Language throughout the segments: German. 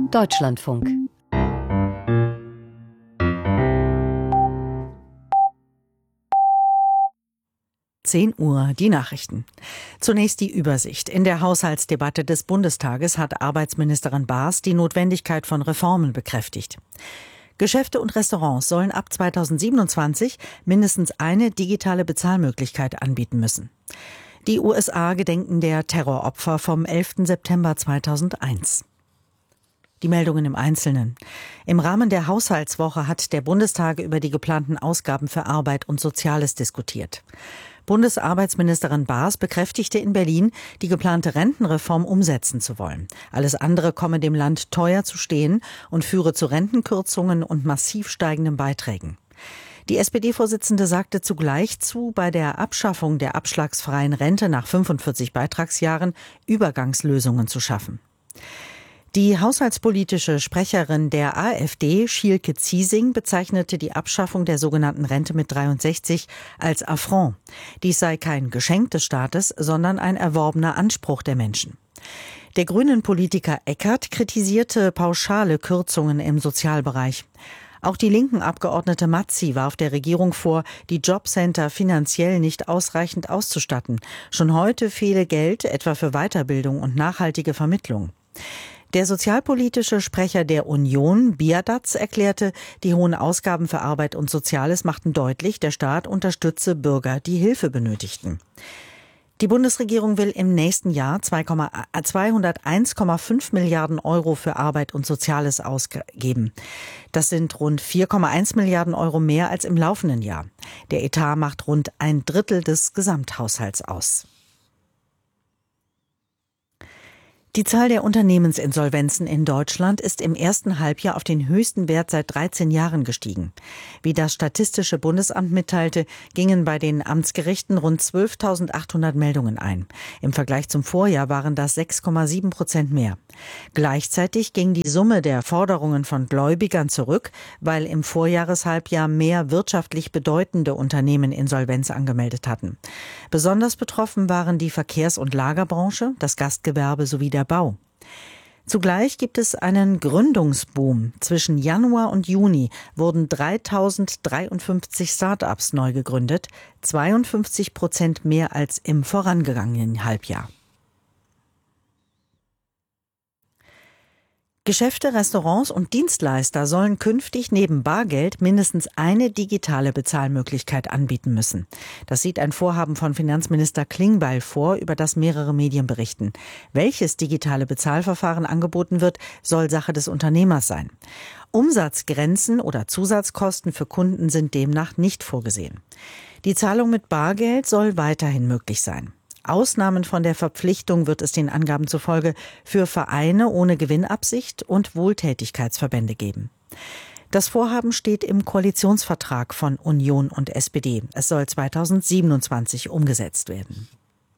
Deutschlandfunk. Uhr, die Nachrichten. Zunächst die Übersicht. In der Haushaltsdebatte des Bundestages hat Arbeitsministerin Baas die Notwendigkeit von Reformen bekräftigt. Geschäfte und Restaurants sollen ab 2027 mindestens eine digitale Bezahlmöglichkeit anbieten müssen. Die USA gedenken der Terroropfer vom 11. September 2001. Die Meldungen im Einzelnen. Im Rahmen der Haushaltswoche hat der Bundestag über die geplanten Ausgaben für Arbeit und Soziales diskutiert. Bundesarbeitsministerin Baas bekräftigte in Berlin, die geplante Rentenreform umsetzen zu wollen. Alles andere komme dem Land teuer zu stehen und führe zu Rentenkürzungen und massiv steigenden Beiträgen. Die SPD-Vorsitzende sagte zugleich zu, bei der Abschaffung der abschlagsfreien Rente nach 45 Beitragsjahren Übergangslösungen zu schaffen. Die haushaltspolitische Sprecherin der AfD, Schielke Ziesing, bezeichnete die Abschaffung der sogenannten Rente mit 63 als Affront. Dies sei kein Geschenk des Staates, sondern ein erworbener Anspruch der Menschen. Der Grünen-Politiker Eckert kritisierte pauschale Kürzungen im Sozialbereich. Auch die linken Abgeordnete Mazzi warf der Regierung vor, die Jobcenter finanziell nicht ausreichend auszustatten. Schon heute fehle Geld, etwa für Weiterbildung und nachhaltige Vermittlung. Der sozialpolitische Sprecher der Union, Biadatz, erklärte, die hohen Ausgaben für Arbeit und Soziales machten deutlich, der Staat unterstütze Bürger, die Hilfe benötigten. Die Bundesregierung will im nächsten Jahr 201,5 Milliarden Euro für Arbeit und Soziales ausgeben. Das sind rund 4,1 Milliarden Euro mehr als im laufenden Jahr. Der Etat macht rund ein Drittel des Gesamthaushalts aus. Die Zahl der Unternehmensinsolvenzen in Deutschland ist im ersten Halbjahr auf den höchsten Wert seit 13 Jahren gestiegen. Wie das Statistische Bundesamt mitteilte, gingen bei den Amtsgerichten rund 12.800 Meldungen ein. Im Vergleich zum Vorjahr waren das 6,7% mehr. Gleichzeitig ging die Summe der Forderungen von Gläubigern zurück, weil im Vorjahreshalbjahr mehr wirtschaftlich bedeutende Unternehmen Insolvenz angemeldet hatten. Besonders betroffen waren die Verkehrs- und Lagerbranche, das Gastgewerbe sowie der Bau. Zugleich gibt es einen Gründungsboom. Zwischen Januar und Juni wurden 3.053 Start-ups neu gegründet, 52% mehr als im vorangegangenen Halbjahr. Geschäfte, Restaurants und Dienstleister sollen künftig neben Bargeld mindestens eine digitale Bezahlmöglichkeit anbieten müssen. Das sieht ein Vorhaben von Finanzminister Klingbeil vor, über das mehrere Medien berichten. Welches digitale Bezahlverfahren angeboten wird, soll Sache des Unternehmers sein. Umsatzgrenzen oder Zusatzkosten für Kunden sind demnach nicht vorgesehen. Die Zahlung mit Bargeld soll weiterhin möglich sein. Ausnahmen von der Verpflichtung wird es den Angaben zufolge für Vereine ohne Gewinnabsicht und Wohltätigkeitsverbände geben. Das Vorhaben steht im Koalitionsvertrag von Union und SPD. Es soll 2027 umgesetzt werden.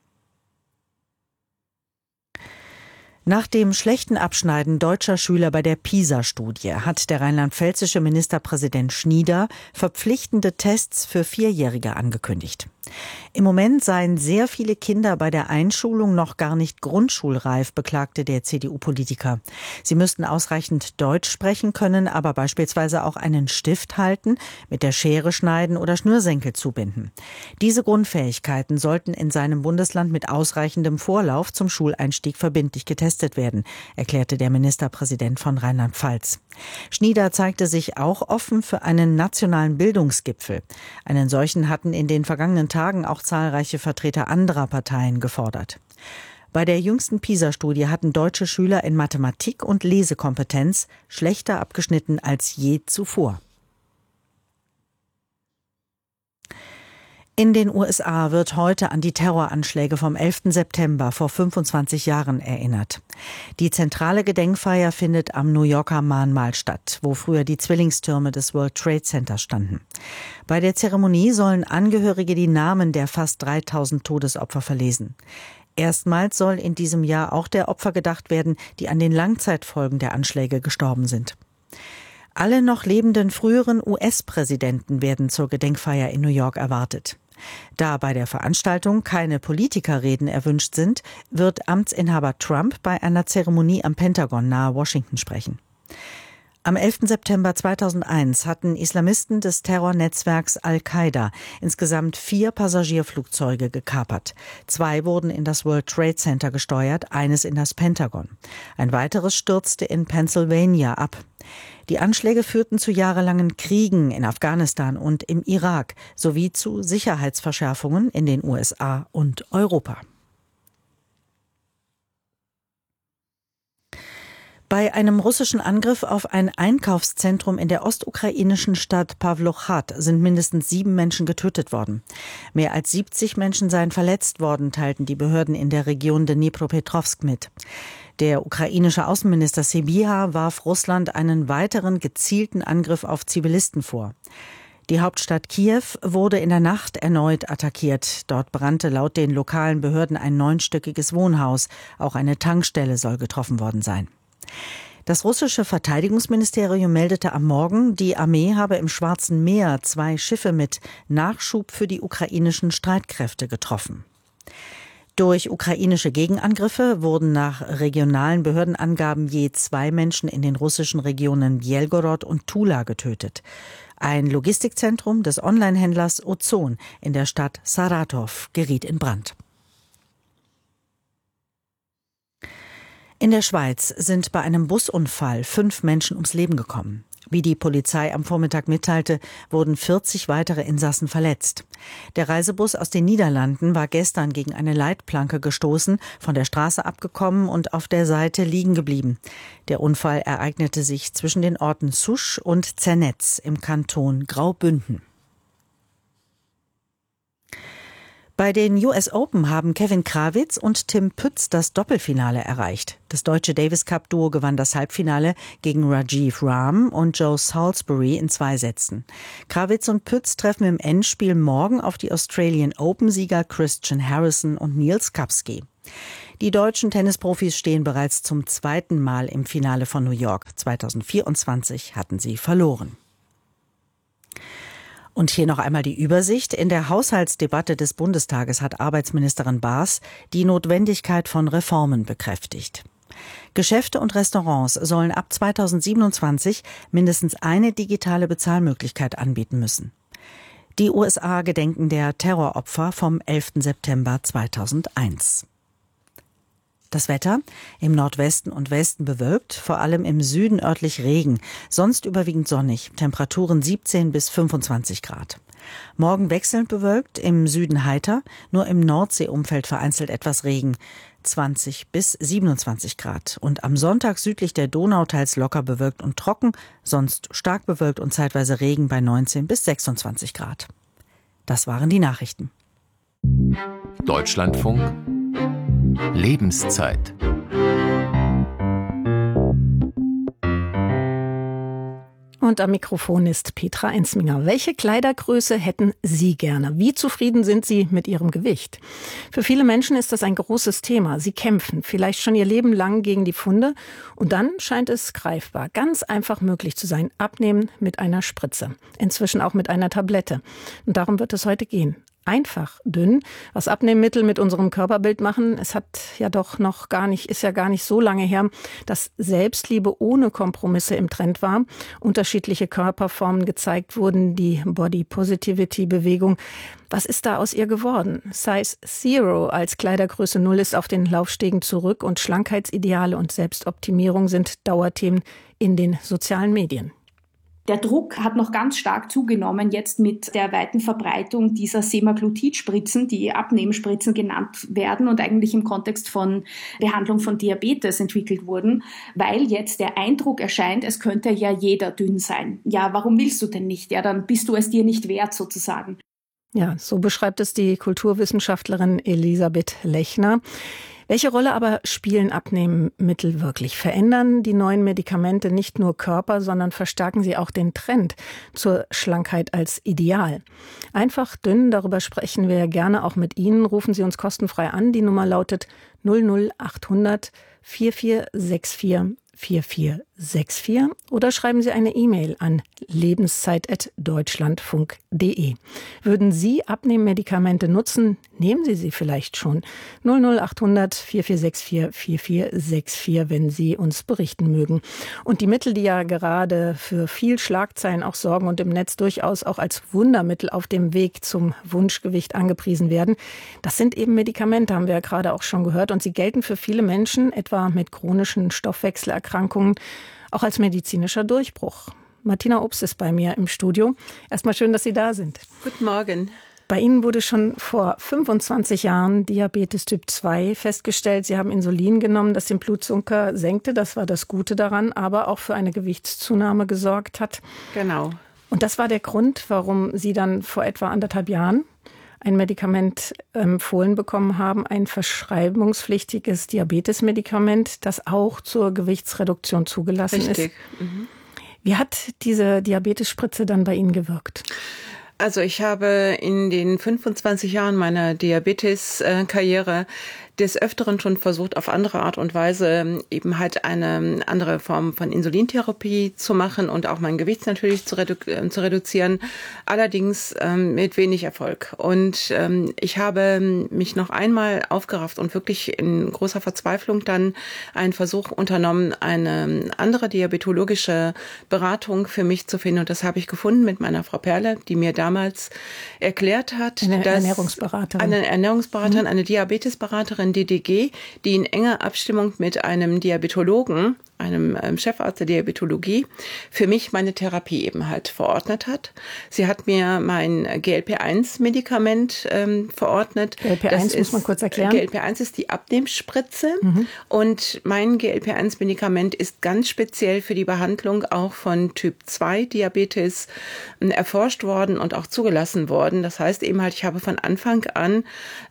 Nach dem schlechten Abschneiden deutscher Schüler bei der PISA-Studie hat der rheinland-pfälzische Ministerpräsident Schnieder verpflichtende Tests für Vierjährige angekündigt. Im Moment seien sehr viele Kinder bei der Einschulung noch gar nicht grundschulreif, beklagte der CDU-Politiker. Sie müssten ausreichend Deutsch sprechen können, aber beispielsweise auch einen Stift halten, mit der Schere schneiden oder Schnürsenkel zubinden. Diese Grundfähigkeiten sollten in seinem Bundesland mit ausreichendem Vorlauf zum Schuleinstieg verbindlich getestet werden, erklärte der Ministerpräsident von Rheinland-Pfalz. Schnieder zeigte sich auch offen für einen nationalen Bildungsgipfel. Einen solchen hatten in den vergangenen Tagen auch zahlreiche Vertreter anderer Parteien gefordert. Bei der jüngsten PISA-Studie hatten deutsche Schüler in Mathematik und Lesekompetenz schlechter abgeschnitten als je zuvor. In den USA wird heute an die Terroranschläge vom 11. September vor 25 Jahren erinnert. Die zentrale Gedenkfeier findet am New Yorker Mahnmal statt, wo früher die Zwillingstürme des World Trade Centers standen. Bei der Zeremonie sollen Angehörige die Namen der fast 3.000 Todesopfer verlesen. Erstmals soll in diesem Jahr auch der Opfer gedacht werden, die an den Langzeitfolgen der Anschläge gestorben sind. Alle noch lebenden früheren US-Präsidenten werden zur Gedenkfeier in New York erwartet. Da bei der Veranstaltung keine Politikerreden erwünscht sind, wird Amtsinhaber Trump bei einer Zeremonie am Pentagon nahe Washington sprechen. Am 11. September 2001 hatten Islamisten des Terrornetzwerks Al-Qaida insgesamt 4 Passagierflugzeuge gekapert. 2 wurden in das World Trade Center gesteuert, eines in das Pentagon. Ein weiteres stürzte in Pennsylvania ab. Die Anschläge führten zu jahrelangen Kriegen in Afghanistan und im Irak sowie zu Sicherheitsverschärfungen in den USA und Europa. Bei einem russischen Angriff auf ein Einkaufszentrum in der ostukrainischen Stadt Pawlochrad sind mindestens 7 Menschen getötet worden. Mehr als 70 Menschen seien verletzt worden, teilten die Behörden in der Region Dnipropetrovsk mit. Der ukrainische Außenminister Sybiha warf Russland einen weiteren gezielten Angriff auf Zivilisten vor. Die Hauptstadt Kiew wurde in der Nacht erneut attackiert. Dort brannte laut den lokalen Behörden ein 9-stöckiges Wohnhaus. Auch eine Tankstelle soll getroffen worden sein. Das russische Verteidigungsministerium meldete am Morgen, die Armee habe im Schwarzen Meer 2 Schiffe mit Nachschub für die ukrainischen Streitkräfte getroffen. Durch ukrainische Gegenangriffe wurden nach regionalen Behördenangaben je 2 Menschen in den russischen Regionen Bjelgorod und Tula getötet. Ein Logistikzentrum des Onlinehändlers Ozon in der Stadt Saratov geriet in Brand. In der Schweiz sind bei einem Busunfall 5 Menschen ums Leben gekommen. Wie die Polizei am Vormittag mitteilte, wurden 40 weitere Insassen verletzt. Der Reisebus aus den Niederlanden war gestern gegen eine Leitplanke gestoßen, von der Straße abgekommen und auf der Seite liegen geblieben. Der Unfall ereignete sich zwischen den Orten Souche und Zernetz im Kanton Graubünden. Bei den US Open haben Kevin Krawitz und Tim Pütz das Doppelfinale erreicht. Das deutsche Davis-Cup-Duo gewann das Halbfinale gegen Rajiv Ram und Joe Salisbury in 2 Sätzen. Krawitz und Pütz treffen im Endspiel morgen auf die Australian Open-Sieger Christian Harrison und Niels Kapski. Die deutschen Tennisprofis stehen bereits zum 2. Mal im Finale von New York. 2024 hatten sie verloren. Und hier noch einmal die Übersicht. In der Haushaltsdebatte des Bundestages hat Arbeitsministerin Baas die Notwendigkeit von Reformen bekräftigt. Geschäfte und Restaurants sollen ab 2027 mindestens eine digitale Bezahlmöglichkeit anbieten müssen. Die USA gedenken der Terroropfer vom 11. September 2001. Das Wetter: im Nordwesten und Westen bewölkt, vor allem im Süden örtlich Regen, sonst überwiegend sonnig, Temperaturen 17 bis 25 Grad. Morgen wechselnd bewölkt, im Süden heiter, nur im Nordseeumfeld vereinzelt etwas Regen, 20 bis 27 Grad. Und am Sonntag südlich der Donau teils locker bewölkt und trocken, sonst stark bewölkt und zeitweise Regen bei 19 bis 26 Grad. Das waren die Nachrichten. Deutschlandfunk Lebenszeit. Und am Mikrofon ist Petra Ensminger. Welche Kleidergröße hätten Sie gerne? Wie zufrieden sind Sie mit Ihrem Gewicht? Für viele Menschen ist das ein großes Thema. Sie kämpfen vielleicht schon ihr Leben lang gegen die Pfunde. Und dann scheint es greifbar, ganz einfach möglich zu sein. Abnehmen mit einer Spritze. Inzwischen auch mit einer Tablette. Und darum wird es heute gehen. Einfach dünn, was Abnehmmittel mit unserem Körperbild machen. Es ist ja gar nicht so lange her, dass Selbstliebe ohne Kompromisse im Trend war. Unterschiedliche Körperformen gezeigt wurden, die Body Positivity Bewegung. Was ist da aus ihr geworden? Size Zero als Kleidergröße 0 ist auf den Laufstegen zurück und Schlankheitsideale und Selbstoptimierung sind Dauerthemen in den sozialen Medien. Der Druck hat noch ganz stark zugenommen, jetzt mit der weiten Verbreitung dieser Semaglutid-Spritzen, die Abnehmspritzen genannt werden und eigentlich im Kontext von Behandlung von Diabetes entwickelt wurden, weil jetzt der Eindruck erscheint, es könnte ja jeder dünn sein. Ja, warum willst du denn nicht? Ja, dann bist du es dir nicht wert sozusagen. Ja, so beschreibt es die Kulturwissenschaftlerin Elisabeth Lechner. Welche Rolle aber spielen Abnehmmittel wirklich? Verändern die neuen Medikamente nicht nur Körper, sondern verstärken sie auch den Trend zur Schlankheit als Ideal? Einfach dünn, darüber sprechen wir gerne auch mit Ihnen. Rufen Sie uns kostenfrei an. Die Nummer lautet 00800 4464 4464 oder schreiben Sie eine E-Mail an lebenszeit@deutschlandfunk.de. Würden Sie Abnehmmedikamente nutzen? Nehmen Sie sie vielleicht schon. 00800 4464 4464, wenn Sie uns berichten mögen. Und die Mittel, die ja gerade für viel Schlagzeilen auch sorgen und im Netz durchaus auch als Wundermittel auf dem Weg zum Wunschgewicht angepriesen werden, das sind eben Medikamente, haben wir ja gerade auch schon gehört. Und sie gelten für viele Menschen, etwa mit chronischen Stoffwechselerkrankungen, auch als medizinischer Durchbruch. Martina Obst ist bei mir im Studio. Erstmal schön, dass Sie da sind. Guten Morgen. Bei Ihnen wurde schon vor 25 Jahren Diabetes Typ 2 festgestellt. Sie haben Insulin genommen, das den Blutzucker senkte. Das war das Gute daran, aber auch für eine Gewichtszunahme gesorgt hat. Genau. Und das war der Grund, warum Sie dann vor etwa 1,5 Jahren ein Medikament empfohlen bekommen haben, ein verschreibungspflichtiges Diabetesmedikament, das auch zur Gewichtsreduktion zugelassen ist. Richtig. Wie hat diese Diabetesspritze dann bei Ihnen gewirkt? Also ich habe in den 25 Jahren meiner Diabetes-Karriere des Öfteren schon versucht, auf andere Art und Weise eben halt eine andere Form von Insulintherapie zu machen und auch mein Gewicht natürlich zu reduzieren, allerdings mit wenig Erfolg. Und ich habe mich noch einmal aufgerafft und wirklich in großer Verzweiflung dann einen Versuch unternommen, eine andere diabetologische Beratung für mich zu finden. Und das habe ich gefunden mit meiner Frau Perle, die mir damals erklärt hat, dass eine Ernährungsberaterin, eine Diabetesberaterin, DDG, die in enger Abstimmung mit einem Diabetologen, einem Chefarzt der Diabetologie, für mich meine Therapie eben halt verordnet hat. Sie hat mir mein GLP-1-Medikament verordnet. GLP-1 muss man kurz erklären. GLP-1 ist die Abnehmspritze und mein GLP-1-Medikament ist ganz speziell für die Behandlung auch von Typ 2 Diabetes erforscht worden und auch zugelassen worden. Das heißt eben halt, ich habe von Anfang an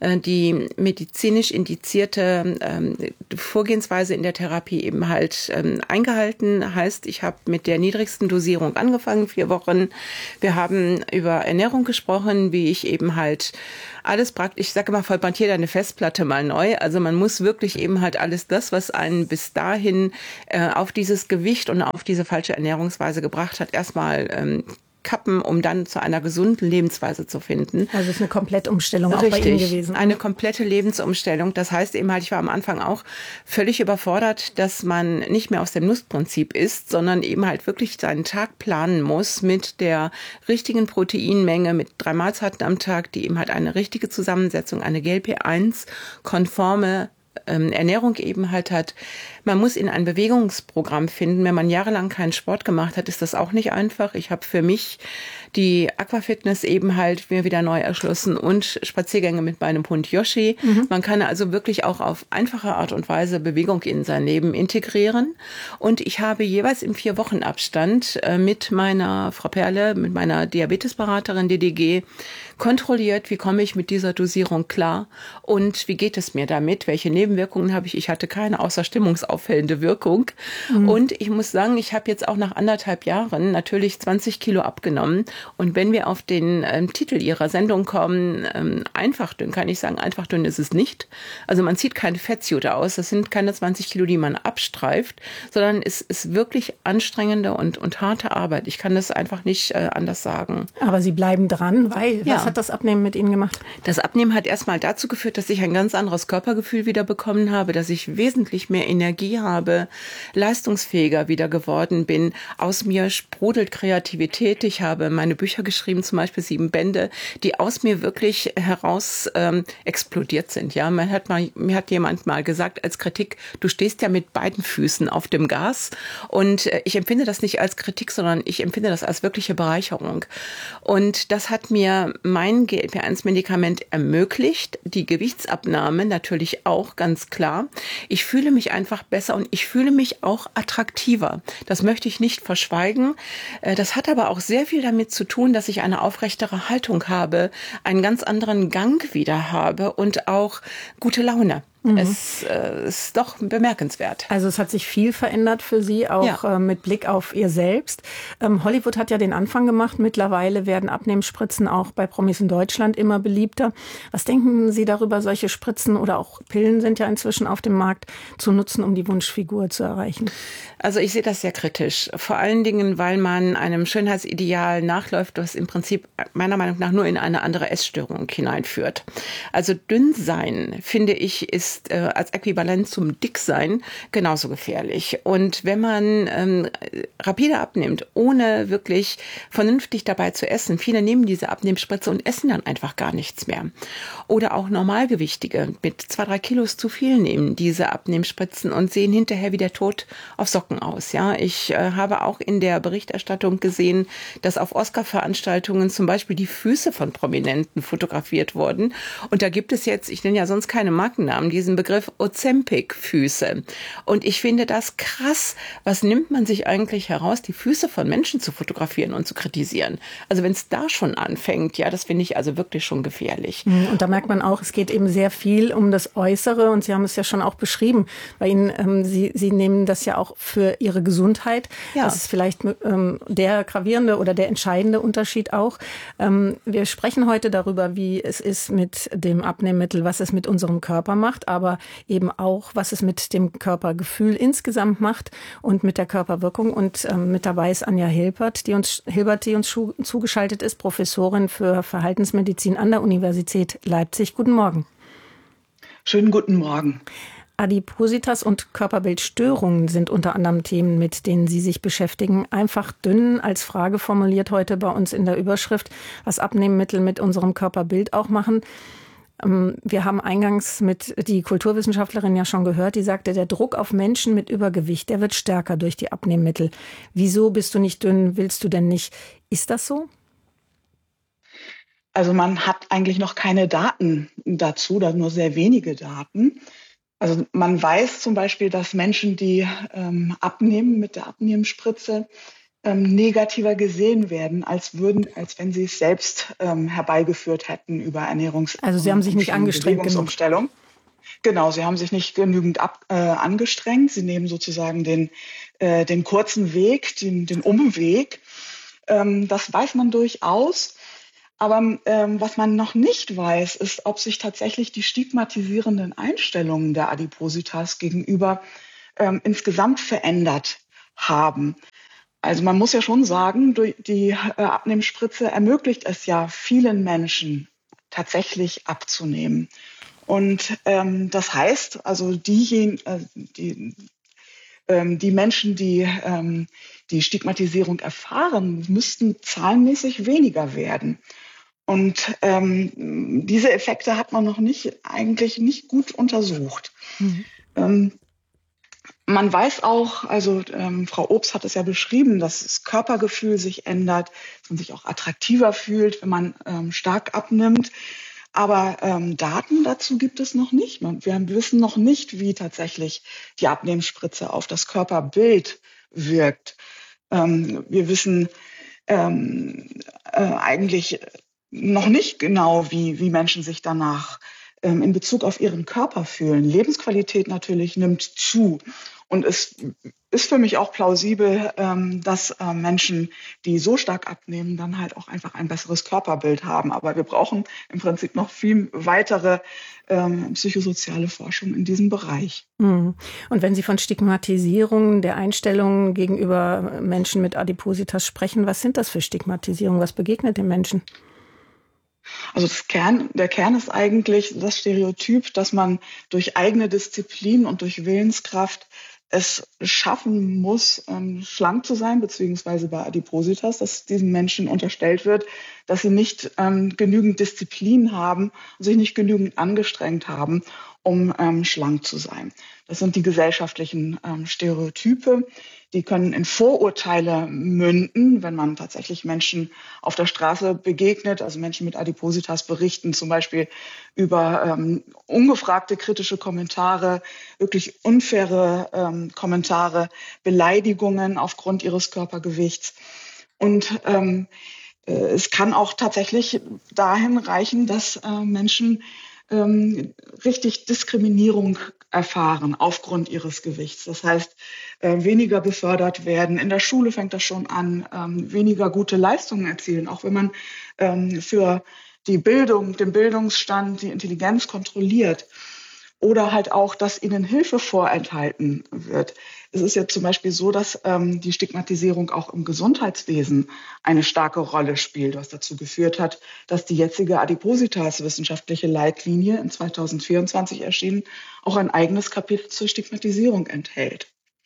die medizinisch indizierte Vorgehensweise in der Therapie eben halt eingehalten. Heißt, ich habe mit der niedrigsten Dosierung angefangen, 4 Wochen. Wir haben über Ernährung gesprochen, wie ich eben halt alles praktisch, ich sage immer, formatiert eine Festplatte mal neu. Also man muss wirklich eben halt alles das, was einen bis dahin auf dieses Gewicht und auf diese falsche Ernährungsweise gebracht hat, erstmal kappen, um dann zu einer gesunden Lebensweise zu finden. Also es ist eine Komplettumstellung auch bei Ihnen gewesen. Eine komplette Lebensumstellung. Das heißt eben halt, ich war am Anfang auch völlig überfordert, dass man nicht mehr aus dem Nussprinzip isst, sondern eben halt wirklich seinen Tag planen muss mit der richtigen Proteinmenge, mit 3 Mahlzeiten am Tag, die eben halt eine richtige Zusammensetzung, eine GLP-1-konforme Ernährung eben halt hat. Man muss in ein Bewegungsprogramm finden. Wenn man jahrelang keinen Sport gemacht hat, ist das auch nicht einfach. Ich habe für mich die Aquafitness eben halt mir wieder neu erschlossen und Spaziergänge mit meinem Hund Yoshi. Man kann also wirklich auch auf einfache Art und Weise Bewegung in sein Leben integrieren. Und ich habe jeweils im 4-Wochen-Abstand mit meiner Frau Perle, mit meiner Diabetesberaterin DDG kontrolliert, wie komme ich mit dieser Dosierung klar und wie geht es mir damit, welche Nebenwirkungen habe ich. Ich hatte keine außer stimmungsauffällende Wirkung. Und ich muss sagen, ich habe jetzt auch nach 1,5 Jahren natürlich 20 Kilo abgenommen. Und wenn wir auf den Titel Ihrer Sendung kommen, einfach dünn, kann ich sagen, einfach dünn ist es nicht. Also man zieht keine Fettsuite aus, das sind keine 20 Kilo, die man abstreift, sondern es ist wirklich anstrengende und harte Arbeit. Ich kann das einfach nicht anders sagen. Aber Sie bleiben dran, weil was hat das Abnehmen mit Ihnen gemacht? Das Abnehmen hat erstmal dazu geführt, dass ich ein ganz anderes Körpergefühl wieder bekommen habe, dass ich wesentlich mehr Energie habe, leistungsfähiger wieder geworden bin. Aus mir sprudelt Kreativität. Ich habe meine Bücher geschrieben, zum Beispiel 7 Bände, die aus mir wirklich heraus explodiert sind. Ja, mir hat jemand mal gesagt als Kritik, du stehst ja mit beiden Füßen auf dem Gas. Und ich empfinde das nicht als Kritik, sondern ich empfinde das als wirkliche Bereicherung. Und das hat mir mein GLP-1-Medikament ermöglicht, die Gewichtsabnahme natürlich auch, ganz klar. Ich fühle mich einfach besser und ich fühle mich auch attraktiver. Das möchte ich nicht verschweigen. Das hat aber auch sehr viel damit zu tun, dass ich eine aufrechtere Haltung habe, einen ganz anderen Gang wieder habe und auch gute Laune. Es ist doch bemerkenswert. Also es hat sich viel verändert für Sie, auch mit Blick auf ihr selbst. Hollywood hat ja den Anfang gemacht. Mittlerweile werden Abnehmspritzen auch bei Promis in Deutschland immer beliebter. Was denken Sie darüber, solche Spritzen oder auch Pillen sind ja inzwischen auf dem Markt, zu nutzen, um die Wunschfigur zu erreichen? Also ich sehe das sehr kritisch. Vor allen Dingen, weil man einem Schönheitsideal nachläuft, das im Prinzip meiner Meinung nach nur in eine andere Essstörung hineinführt. Also dünn sein, finde ich, ist als Äquivalent zum Dicksein genauso gefährlich. Und wenn man rapide abnimmt, ohne wirklich vernünftig dabei zu essen, viele nehmen diese Abnehmspritze und essen dann einfach gar nichts mehr. Oder auch Normalgewichtige mit 2-3 Kilos zu viel nehmen diese Abnehmspritzen und sehen hinterher wie der Tod auf Socken aus. Ja, ich habe auch in der Berichterstattung gesehen, dass auf Oscar-Veranstaltungen zum Beispiel die Füße von Prominenten fotografiert wurden. Und da gibt es jetzt, ich nenne ja sonst keine Markennamen, diesen Begriff Ozempic-Füße. Und ich finde das krass. Was nimmt man sich eigentlich heraus, die Füße von Menschen zu fotografieren und zu kritisieren? Also wenn es da schon anfängt, ja, das finde ich also wirklich schon gefährlich. Und da merkt man auch, es geht eben sehr viel um das Äußere und Sie haben es ja schon auch beschrieben. Bei Ihnen, Sie nehmen das ja auch für Ihre Gesundheit. Ja. Das ist vielleicht der gravierende oder der entscheidende Unterschied auch. Wir sprechen heute darüber, wie es ist mit dem Abnehmmittel, was es mit unserem Körper macht, aber eben auch, was es mit dem Körpergefühl insgesamt macht und mit der Körperwirkung. Und mit dabei ist Anja Hilbert, die uns zugeschaltet ist, Professorin für Verhaltensmedizin an der Universität Leipzig. Guten Morgen. Schönen guten Morgen. Adipositas und Körperbildstörungen sind unter anderem Themen, mit denen Sie sich beschäftigen. Einfach dünn als Frage formuliert heute bei uns in der Überschrift, was Abnehmmittel mit unserem Körperbild auch machen. Wir haben eingangs mit die Kulturwissenschaftlerin ja schon gehört, die sagte, der Druck auf Menschen mit Übergewicht, der wird stärker durch die Abnehmmittel. Wieso bist du nicht dünn, willst du denn nicht? Ist das so? Also man hat eigentlich noch keine Daten dazu, oder nur sehr wenige Daten. Also man weiß zum Beispiel, dass Menschen, die abnehmen mit der Abnehmspritze, negativer gesehen werden, als wenn sie es selbst herbeigeführt hätten über Also Sie haben sich nicht angestrengt genug. Genau, sie haben sich nicht genügend angestrengt. Sie nehmen sozusagen den kurzen Weg, den Umweg. Das weiß man durchaus. Aber was man noch nicht weiß, ist, ob sich tatsächlich die stigmatisierenden Einstellungen der Adipositas gegenüber insgesamt verändert haben. Also man muss ja schon sagen, die Abnehmspritze ermöglicht es ja vielen Menschen tatsächlich abzunehmen. Und das heißt, also die Menschen, die Stigmatisierung erfahren, müssten zahlenmäßig weniger werden. Und diese Effekte hat man eigentlich nicht gut untersucht. Man weiß auch, also Frau Obst hat es ja beschrieben, dass das Körpergefühl sich ändert, dass man sich auch attraktiver fühlt, wenn man stark abnimmt. Aber Daten dazu gibt es noch nicht. Wir wissen noch nicht, wie tatsächlich die Abnehmspritze auf das Körperbild wirkt. Wir wissen eigentlich noch nicht genau, wie Menschen sich danach in Bezug auf ihren Körper fühlen. Lebensqualität natürlich nimmt zu. Und es ist für mich auch plausibel, dass Menschen, die so stark abnehmen, dann halt auch einfach ein besseres Körperbild haben. Aber wir brauchen im Prinzip noch viel weitere psychosoziale Forschung in diesem Bereich. Und wenn Sie von Stigmatisierung der Einstellungen gegenüber Menschen mit Adipositas sprechen, was sind das für Stigmatisierungen? Was begegnet den Menschen? Also der Kern ist eigentlich das Stereotyp, dass man durch eigene Disziplin und durch Willenskraft es schaffen muss, schlank zu sein, beziehungsweise bei Adipositas, dass diesen Menschen unterstellt wird, dass sie nicht genügend Disziplin haben und sich nicht genügend angestrengt haben, um schlank zu sein. Das sind die gesellschaftlichen Stereotype. Die können in Vorurteile münden, wenn man tatsächlich Menschen auf der Straße begegnet. Also Menschen mit Adipositas berichten zum Beispiel über ungefragte kritische Kommentare, wirklich unfaire Kommentare, Beleidigungen aufgrund ihres Körpergewichts. Und es kann auch tatsächlich dahin reichen, dass Menschen richtig Diskriminierung erfahren aufgrund ihres Gewichts. Das heißt, weniger befördert werden. In der Schule fängt das schon an, weniger gute Leistungen erzielen, auch wenn man für die Bildung, den Bildungsstand, die Intelligenz kontrolliert. Oder halt auch, dass ihnen Hilfe vorenthalten wird. Es ist ja zum Beispiel so, dass die Stigmatisierung auch im Gesundheitswesen eine starke Rolle spielt, was dazu geführt hat, dass die jetzige Adipositas-wissenschaftliche Leitlinie in 2024 erschienen auch ein eigenes Kapitel zur Stigmatisierung enthält.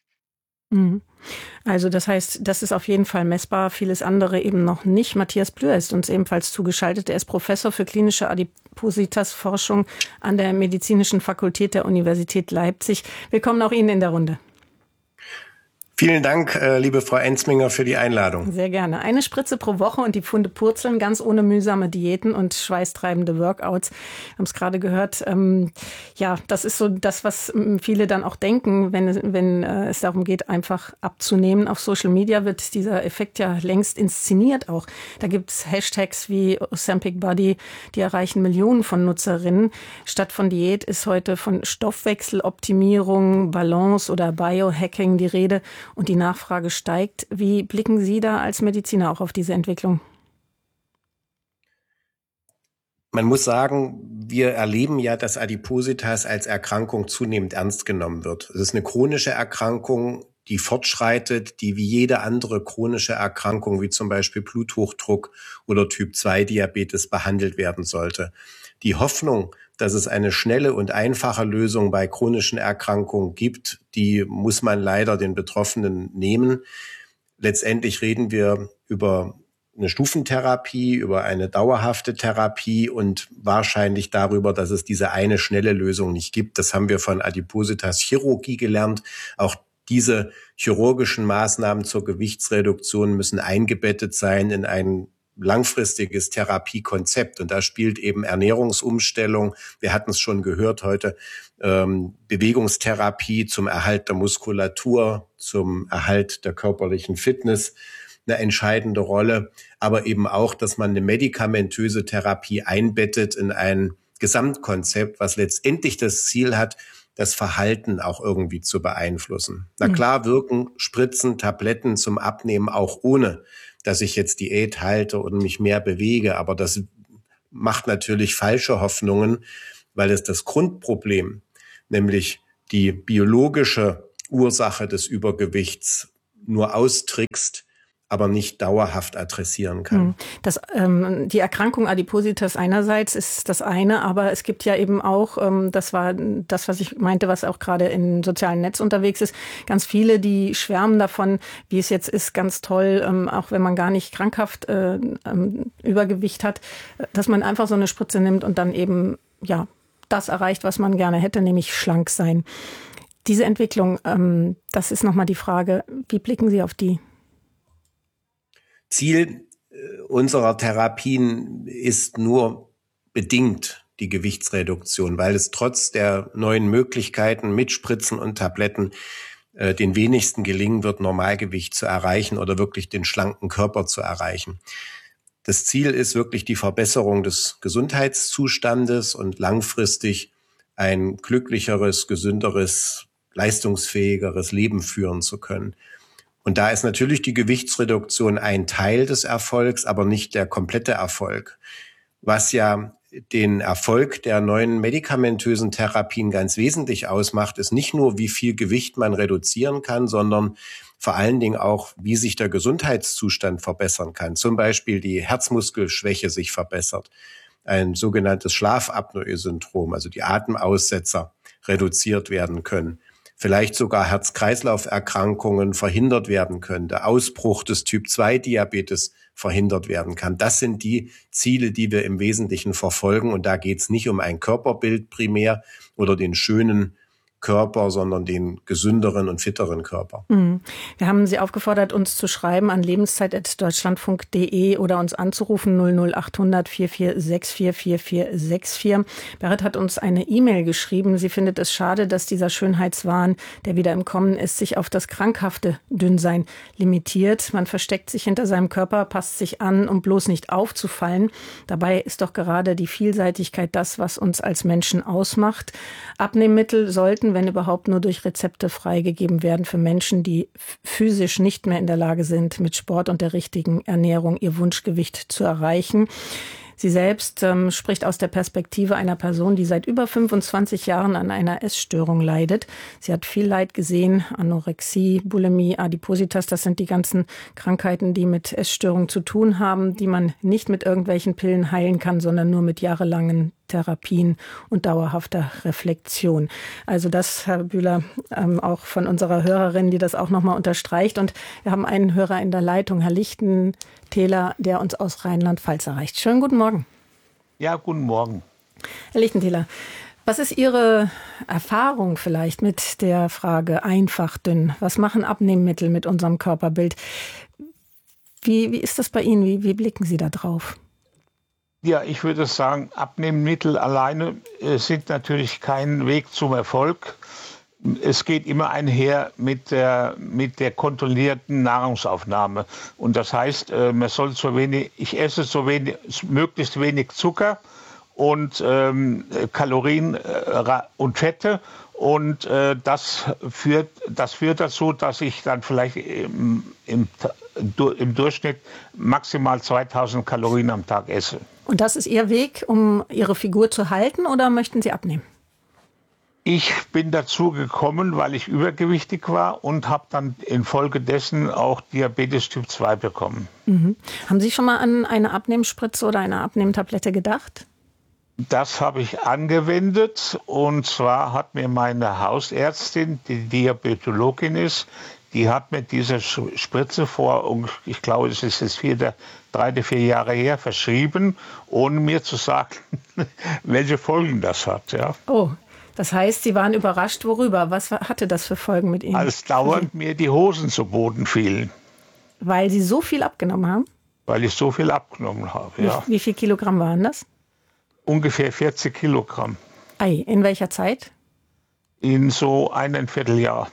Also das heißt, das ist auf jeden Fall messbar, vieles andere eben noch nicht. Matthias Blür ist uns ebenfalls zugeschaltet. Er ist Professor für klinische Adipositas-Forschung an der Medizinischen Fakultät der Universität Leipzig. Willkommen auch Ihnen in der Runde. Vielen Dank, liebe Frau Enzminger, für die Einladung. Sehr gerne. Eine Spritze pro Woche und die Pfunde purzeln, ganz ohne mühsame Diäten und schweißtreibende Workouts. Wir haben es gerade gehört. Ja, das ist so das, was viele dann auch denken, wenn es darum geht, einfach abzunehmen. Auf Social Media wird dieser Effekt ja längst inszeniert auch. Da gibt es Hashtags wie Ozempic Body, die erreichen Millionen von Nutzerinnen. Statt von Diät ist heute von Stoffwechseloptimierung, Balance oder Biohacking die Rede. Und die Nachfrage steigt. Wie blicken Sie da als Mediziner auch auf diese Entwicklung? Man muss sagen, wir erleben ja, dass Adipositas als Erkrankung zunehmend ernst genommen wird. Es ist eine chronische Erkrankung, die fortschreitet, die wie jede andere chronische Erkrankung, wie zum Beispiel Bluthochdruck oder Typ-2-Diabetes, behandelt werden sollte. Die Hoffnung, dass es eine schnelle und einfache Lösung bei chronischen Erkrankungen gibt, die muss man leider den Betroffenen nehmen. Letztendlich reden wir über eine Stufentherapie, über eine dauerhafte Therapie und wahrscheinlich darüber, dass es diese eine schnelle Lösung nicht gibt. Das haben wir von Adipositas-Chirurgie gelernt. Auch diese chirurgischen Maßnahmen zur Gewichtsreduktion müssen eingebettet sein in ein langfristiges Therapiekonzept. Und da spielt eben Ernährungsumstellung, wir hatten es schon gehört heute, Bewegungstherapie zum Erhalt der Muskulatur, zum Erhalt der körperlichen Fitness eine entscheidende Rolle. Aber eben auch, dass man eine medikamentöse Therapie einbettet in ein Gesamtkonzept, was letztendlich das Ziel hat, das Verhalten auch irgendwie zu beeinflussen. Na klar wirken Spritzen, Tabletten zum Abnehmen auch ohne, dass ich jetzt Diät halte und mich mehr bewege. Aber das macht natürlich falsche Hoffnungen, weil es das Grundproblem, nämlich die biologische Ursache des Übergewichts, nur austrickst, aber nicht dauerhaft adressieren kann. Die Erkrankung Adipositas einerseits ist das eine, aber es gibt ja eben auch, das war das, was ich meinte, was auch gerade im sozialen Netz unterwegs ist, ganz viele, die schwärmen davon, wie es jetzt ist, ganz toll, auch wenn man gar nicht krankhaft Übergewicht hat, dass man einfach so eine Spritze nimmt und dann eben ja das erreicht, was man gerne hätte, nämlich schlank sein. Diese Entwicklung, das ist nochmal die Frage, wie blicken Sie auf die? Ziel unserer Therapien ist nur bedingt die Gewichtsreduktion, weil es trotz der neuen Möglichkeiten mit Spritzen und Tabletten den wenigsten gelingen wird, Normalgewicht zu erreichen oder wirklich den schlanken Körper zu erreichen. Das Ziel ist wirklich die Verbesserung des Gesundheitszustandes und langfristig ein glücklicheres, gesünderes, leistungsfähigeres Leben führen zu können. Und da ist natürlich die Gewichtsreduktion ein Teil des Erfolgs, aber nicht der komplette Erfolg. Was ja den Erfolg der neuen medikamentösen Therapien ganz wesentlich ausmacht, ist nicht nur, wie viel Gewicht man reduzieren kann, sondern vor allen Dingen auch, wie sich der Gesundheitszustand verbessern kann. Zum Beispiel die Herzmuskelschwäche sich verbessert, ein sogenanntes Schlafapnoe-Syndrom, also die Atemaussetzer reduziert werden können. Vielleicht sogar Herz-Kreislauf-Erkrankungen verhindert werden können, der Ausbruch des Typ-2-Diabetes verhindert werden kann. Das sind die Ziele, die wir im Wesentlichen verfolgen. Und da geht es nicht um ein Körperbild primär oder den schönen Körper, sondern den gesünderen und fitteren Körper. Wir haben Sie aufgefordert, uns zu schreiben an lebenszeit@deutschlandfunk.de oder uns anzurufen 00800 4464 4464. Berit hat uns eine E-Mail geschrieben. Sie findet es schade, dass dieser Schönheitswahn, der wieder im Kommen ist, sich auf das krankhafte Dünnsein limitiert. Man versteckt sich hinter seinem Körper, passt sich an, um bloß nicht aufzufallen. Dabei ist doch gerade die Vielseitigkeit das, was uns als Menschen ausmacht. Abnehmmittel sollten, wenn überhaupt, nur durch Rezepte freigegeben werden für Menschen, die physisch nicht mehr in der Lage sind, mit Sport und der richtigen Ernährung ihr Wunschgewicht zu erreichen. Sie selbst spricht aus der Perspektive einer Person, die seit über 25 Jahren an einer Essstörung leidet. Sie hat viel Leid gesehen, Anorexie, Bulimie, Adipositas, das sind die ganzen Krankheiten, die mit Essstörungen zu tun haben, die man nicht mit irgendwelchen Pillen heilen kann, sondern nur mit jahrelangen Therapien und dauerhafter Reflexion. Also das, Herr Bühler, auch von unserer Hörerin, die das auch nochmal unterstreicht. Und wir haben einen Hörer in der Leitung, Herr Lichtentäler, der uns aus Rheinland-Pfalz erreicht. Schönen guten Morgen. Ja, guten Morgen. Herr Lichtentäler, was ist Ihre Erfahrung vielleicht mit der Frage einfach dünn? Was machen Abnehmmittel mit unserem Körperbild? Wie ist das bei Ihnen? Wie blicken Sie da drauf? Ja, ich würde sagen, Abnehmmittel alleine sind natürlich kein Weg zum Erfolg. Es geht immer einher mit der kontrollierten Nahrungsaufnahme. Und das heißt, ich esse möglichst wenig Zucker und Kalorien und Fette. Und das führt dazu, dass ich dann vielleicht im Durchschnitt maximal 2000 Kalorien am Tag esse. Und das ist Ihr Weg, um Ihre Figur zu halten, oder möchten Sie abnehmen? Ich bin dazu gekommen, weil ich übergewichtig war und habe dann infolgedessen auch Diabetes Typ 2 bekommen. Haben Sie schon mal an eine Abnehmspritze oder eine Abnehmtablette gedacht? Das habe ich angewendet, und zwar hat mir meine Hausärztin, die Diabetologin ist, die hat mir diese Spritze ich glaube, es ist jetzt 3 oder 4 Jahre her, verschrieben, ohne mir zu sagen, welche Folgen das hat. Ja. Oh, das heißt, Sie waren überrascht, worüber? Was hatte das für Folgen mit Ihnen? Als dauernd mir die Hosen zu Boden fielen. Weil Sie so viel abgenommen haben? Weil ich so viel abgenommen habe, ja. Wie viel Kilogramm waren das? Ungefähr 40 Kilogramm. Ei, in welcher Zeit? In so einem Vierteljahr.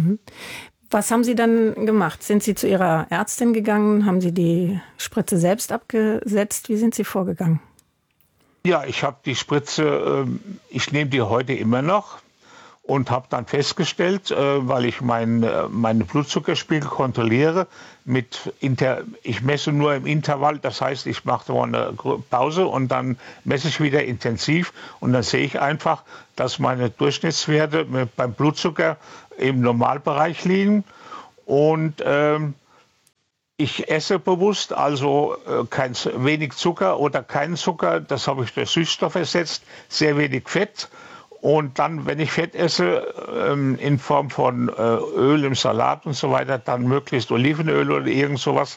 Was haben Sie dann gemacht? Sind Sie zu Ihrer Ärztin gegangen? Haben Sie die Spritze selbst abgesetzt? Wie sind Sie vorgegangen? Ja, ich habe die Spritze, ich nehme die heute immer noch und habe dann festgestellt, weil ich meine Blutzuckerspiegel kontrolliere, ich messe nur im Intervall, das heißt, ich mache mal eine Pause und dann messe ich wieder intensiv, und dann sehe ich einfach, dass meine Durchschnittswerte beim Blutzucker im Normalbereich liegen, und ich esse bewusst, also wenig Zucker oder keinen Zucker, das habe ich durch Süßstoff ersetzt, sehr wenig Fett. Und dann, wenn ich Fett esse, in Form von Öl im Salat und so weiter, dann möglichst Olivenöl oder irgend sowas.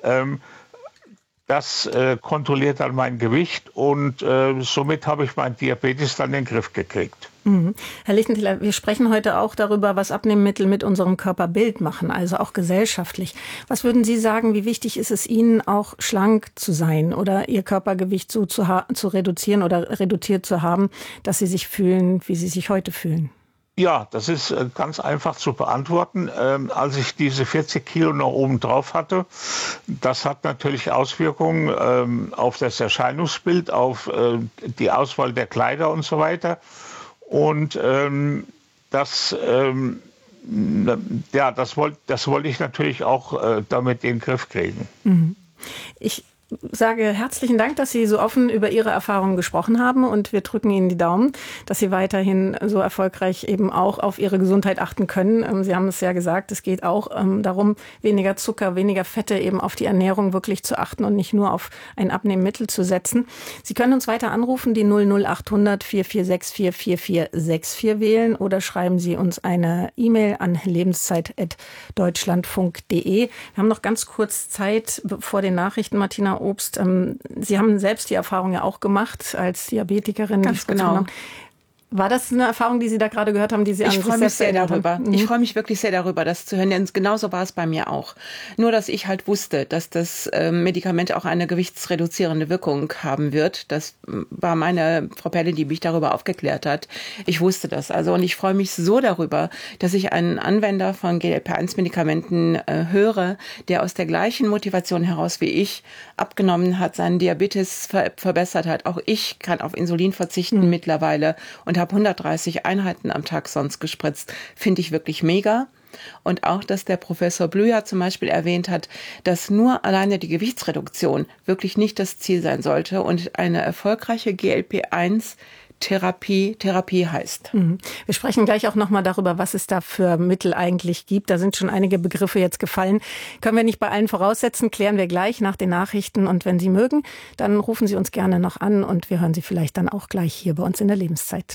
Das kontrolliert dann mein Gewicht, und somit habe ich meinen Diabetes dann in den Griff gekriegt. Herr Lichtentäler, wir sprechen heute auch darüber, was Abnehmmittel mit unserem Körperbild machen, also auch gesellschaftlich. Was würden Sie sagen, wie wichtig ist es Ihnen, auch schlank zu sein oder Ihr Körpergewicht so zu reduzieren oder reduziert zu haben, dass Sie sich fühlen, wie Sie sich heute fühlen? Ja, das ist ganz einfach zu beantworten. Als ich diese 40 Kilo noch oben drauf hatte, das hat natürlich Auswirkungen auf das Erscheinungsbild, auf die Auswahl der Kleider und so weiter. Und das wollte ich natürlich auch damit in den Griff kriegen. Ich sage herzlichen Dank, dass Sie so offen über Ihre Erfahrungen gesprochen haben, und wir drücken Ihnen die Daumen, dass Sie weiterhin so erfolgreich eben auch auf Ihre Gesundheit achten können. Sie haben es ja gesagt, es geht auch darum, weniger Zucker, weniger Fette eben auf die Ernährung wirklich zu achten und nicht nur auf ein Abnehmmittel zu setzen. Sie können uns weiter anrufen, die 00800 4464 4464 wählen, oder schreiben Sie uns eine E-Mail an lebenszeit@deutschlandfunk.de. Wir haben noch ganz kurz Zeit vor den Nachrichten, Martina Obst. Sie haben selbst die Erfahrung ja auch gemacht als Diabetikerin. Ganz genau. War das eine Erfahrung, die Sie da gerade gehört haben, die Sie an sich Ich freue mich sehr erinnern? darüber. Ich freue mich wirklich sehr darüber, das zu hören, denn genauso war es bei mir auch. Nur, dass ich halt wusste, dass das Medikament auch eine gewichtsreduzierende Wirkung haben wird. Das war meine Frau Perle, die mich darüber aufgeklärt hat. Ich wusste das also und ich freue mich so darüber, dass ich einen Anwender von GLP-1-Medikamenten höre, der aus der gleichen Motivation heraus wie ich abgenommen hat, seinen Diabetes verbessert hat. Auch ich kann auf Insulin verzichten mittlerweile und habe 130 Einheiten am Tag sonst gespritzt. Finde ich wirklich mega. Und auch, dass der Professor Blüher zum Beispiel erwähnt hat, dass nur alleine die Gewichtsreduktion wirklich nicht das Ziel sein sollte und eine erfolgreiche GLP-1 Therapie heißt. Wir sprechen gleich auch nochmal darüber, was es da für Mittel eigentlich gibt. Da sind schon einige Begriffe jetzt gefallen. Können wir nicht bei allen voraussetzen, klären wir gleich nach den Nachrichten. Und wenn Sie mögen, dann rufen Sie uns gerne noch an und wir hören Sie vielleicht dann auch gleich hier bei uns in der Lebenszeit.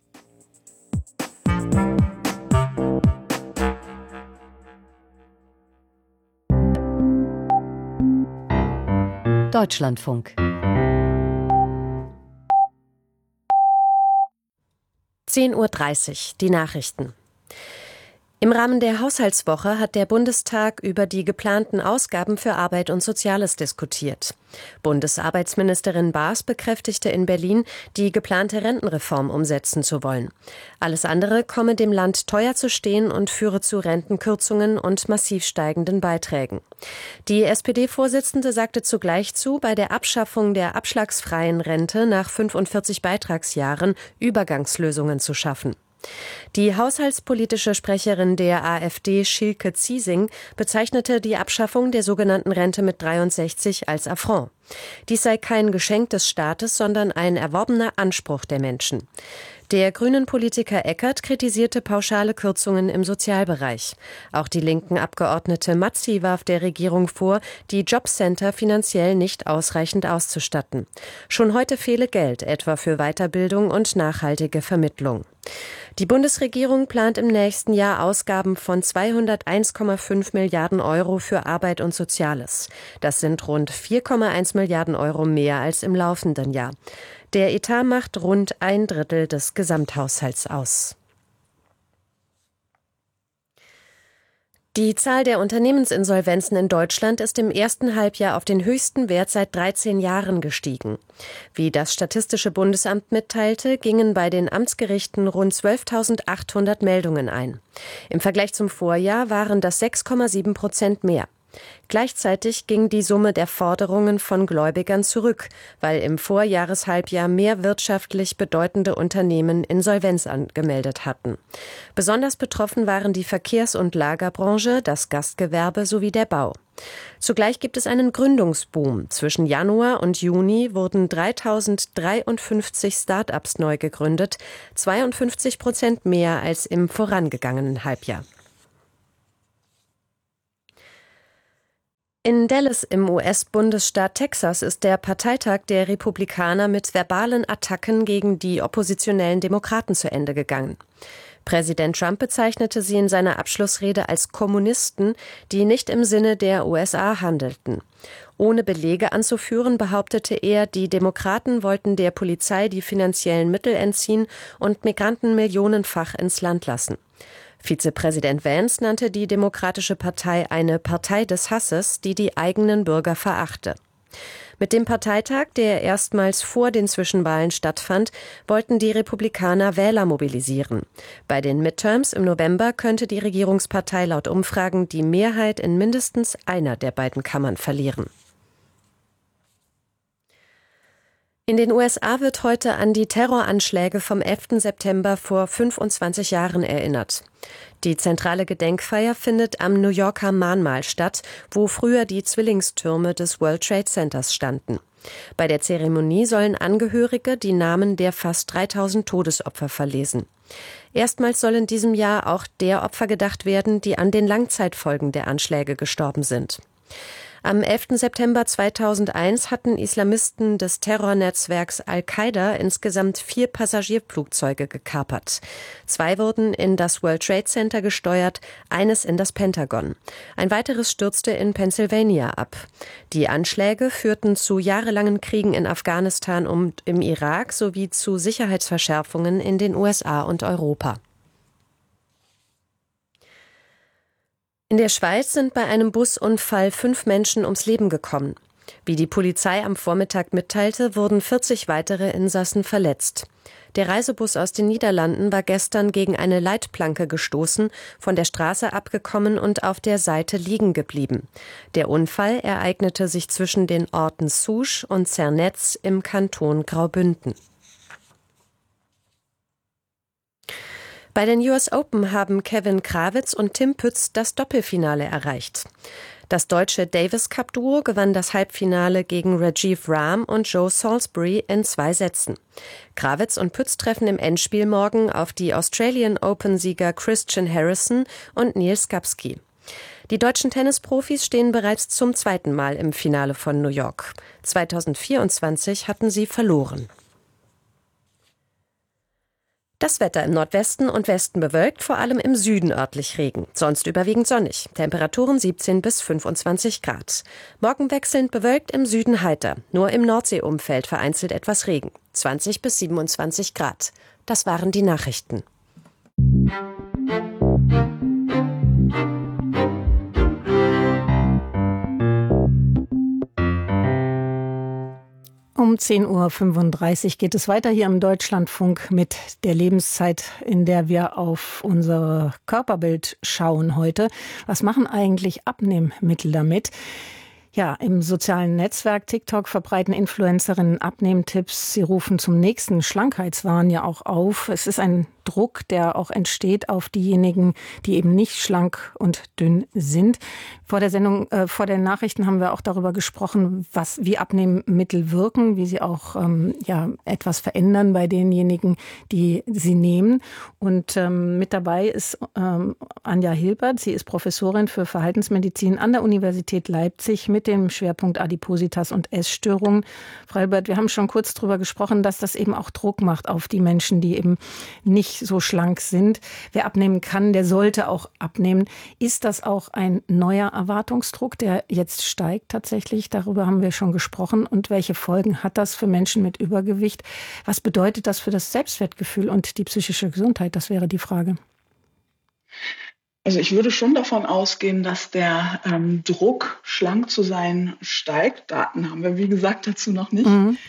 Deutschlandfunk. 10:30 Uhr, die Nachrichten. Im Rahmen der Haushaltswoche hat der Bundestag über die geplanten Ausgaben für Arbeit und Soziales diskutiert. Bundesarbeitsministerin Baas bekräftigte in Berlin, die geplante Rentenreform umsetzen zu wollen. Alles andere komme dem Land teuer zu stehen und führe zu Rentenkürzungen und massiv steigenden Beiträgen. Die SPD-Vorsitzende sagte zugleich zu, bei der Abschaffung der abschlagsfreien Rente nach 45 Beitragsjahren Übergangslösungen zu schaffen. Die haushaltspolitische Sprecherin der AfD, Silke Ziesing, bezeichnete die Abschaffung der sogenannten Rente mit 63 als Affront. Dies sei kein Geschenk des Staates, sondern ein erworbener Anspruch der Menschen. Der Grünen-Politiker Eckert kritisierte pauschale Kürzungen im Sozialbereich. Auch die linken Abgeordnete Mazzi warf der Regierung vor, die Jobcenter finanziell nicht ausreichend auszustatten. Schon heute fehle Geld, etwa für Weiterbildung und nachhaltige Vermittlung. Die Bundesregierung plant im nächsten Jahr Ausgaben von 201,5 Milliarden Euro für Arbeit und Soziales. Das sind rund 4,1 Milliarden Euro mehr als im laufenden Jahr. Der Etat macht rund 1/3 des Gesamthaushalts aus. Die Zahl der Unternehmensinsolvenzen in Deutschland ist im ersten Halbjahr auf den höchsten Wert seit 13 Jahren gestiegen. Wie das Statistische Bundesamt mitteilte, gingen bei den Amtsgerichten rund 12.800 Meldungen ein. Im Vergleich zum Vorjahr waren das 6,7% mehr. Gleichzeitig ging die Summe der Forderungen von Gläubigern zurück, weil im Vorjahreshalbjahr mehr wirtschaftlich bedeutende Unternehmen Insolvenz angemeldet hatten. Besonders betroffen waren die Verkehrs- und Lagerbranche, das Gastgewerbe sowie der Bau. Zugleich gibt es einen Gründungsboom. Zwischen Januar und Juni wurden 3.053 Start-ups neu gegründet, 52% mehr als im vorangegangenen Halbjahr. In Dallas im US-Bundesstaat Texas ist der Parteitag der Republikaner mit verbalen Attacken gegen die oppositionellen Demokraten zu Ende gegangen. Präsident Trump bezeichnete sie in seiner Abschlussrede als Kommunisten, die nicht im Sinne der USA handelten. Ohne Belege anzuführen, behauptete er, die Demokraten wollten der Polizei die finanziellen Mittel entziehen und Migranten millionenfach ins Land lassen. Vizepräsident Vance nannte die Demokratische Partei eine Partei des Hasses, die die eigenen Bürger verachte. Mit dem Parteitag, der erstmals vor den Zwischenwahlen stattfand, wollten die Republikaner Wähler mobilisieren. Bei den Midterms im November könnte die Regierungspartei laut Umfragen die Mehrheit in mindestens einer der beiden Kammern verlieren. In den USA wird heute an die Terroranschläge vom 11. September vor 25 Jahren erinnert. Die zentrale Gedenkfeier findet am New Yorker Mahnmal statt, wo früher die Zwillingstürme des World Trade Centers standen. Bei der Zeremonie sollen Angehörige die Namen der fast 3.000 Todesopfer verlesen. Erstmals soll in diesem Jahr auch der Opfer gedacht werden, die an den Langzeitfolgen der Anschläge gestorben sind. Am 11. September 2001 hatten Islamisten des Terrornetzwerks Al-Qaida insgesamt 4 Passagierflugzeuge gekapert. 2 wurden in das World Trade Center gesteuert, eines in das Pentagon. Ein weiteres stürzte in Pennsylvania ab. Die Anschläge führten zu jahrelangen Kriegen in Afghanistan und im Irak sowie zu Sicherheitsverschärfungen in den USA und Europa. In der Schweiz sind bei einem Busunfall 5 Menschen ums Leben gekommen. Wie die Polizei am Vormittag mitteilte, wurden 40 weitere Insassen verletzt. Der Reisebus aus den Niederlanden war gestern gegen eine Leitplanke gestoßen, von der Straße abgekommen und auf der Seite liegen geblieben. Der Unfall ereignete sich zwischen den Orten Souche und Zernetz im Kanton Graubünden. Bei den US Open haben Kevin Krawitz und Tim Pütz das Doppelfinale erreicht. Das deutsche Davis-Cup-Duo gewann das Halbfinale gegen Rajiv Ram und Joe Salisbury in 2 Sätzen. Krawitz und Pütz treffen im Endspiel morgen auf die Australian Open-Sieger Christian Harrison und Neil Skapski. Die deutschen Tennisprofis stehen bereits zum 2. Mal im Finale von New York. 2024 hatten sie verloren. Das Wetter im Nordwesten und Westen bewölkt, vor allem im Süden örtlich Regen. Sonst überwiegend sonnig. Temperaturen 17 bis 25 Grad. Morgen wechselnd bewölkt, im Süden heiter. Nur im Nordseeumfeld vereinzelt etwas Regen. 20 bis 27 Grad. Das waren die Nachrichten. Um 10.35 Uhr geht es weiter hier im Deutschlandfunk mit der Lebenszeit, in der wir auf unser Körperbild schauen heute. Was machen eigentlich Abnehmmittel damit? Ja, im sozialen Netzwerk TikTok verbreiten Influencerinnen Abnehmtipps. Sie rufen zum nächsten Schlankheitswahn ja auch auf. Es ist ein Druck, der auch entsteht auf diejenigen, die eben nicht schlank und dünn sind. Vor der Sendung, vor den Nachrichten haben wir auch darüber gesprochen, wie Abnehmmittel wirken, wie sie auch etwas verändern bei denjenigen, die sie nehmen. Und mit dabei ist Anja Hilbert. Sie ist Professorin für Verhaltensmedizin an der Universität Leipzig mit dem Schwerpunkt Adipositas und Essstörungen. Frau Hilbert, wir haben schon kurz darüber gesprochen, dass das eben auch Druck macht auf die Menschen, die eben nicht so schlank sind. Wer abnehmen kann, der sollte auch abnehmen. Ist das auch ein neuer Erwartungsdruck, der jetzt steigt tatsächlich? Darüber haben wir schon gesprochen. Und welche Folgen hat das für Menschen mit Übergewicht? Was bedeutet das für das Selbstwertgefühl und die psychische Gesundheit? Das wäre die Frage. Also ich würde schon davon ausgehen, dass der Druck, schlank zu sein, steigt. Daten haben wir, wie gesagt, dazu noch nicht.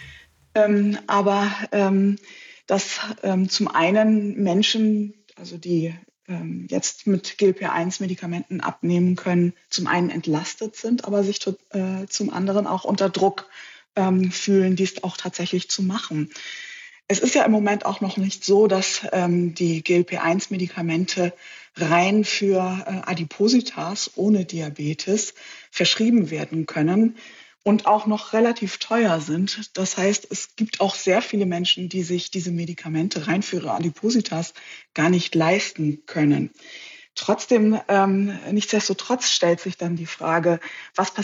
Aber dass zum einen Menschen, also die jetzt mit GLP-1-Medikamenten abnehmen können, zum einen entlastet sind, aber sich zum anderen auch unter Druck fühlen, dies auch tatsächlich zu machen. Es ist ja im Moment auch noch nicht so, dass die GLP-1-Medikamente rein für Adipositas ohne Diabetes verschrieben werden können und auch noch relativ teuer sind. Das heißt, es gibt auch sehr viele Menschen, die sich diese Medikamente rein für ihre Adipositas gar nicht leisten können. Trotzdem, nichtsdestotrotz stellt sich dann die Frage, was passiert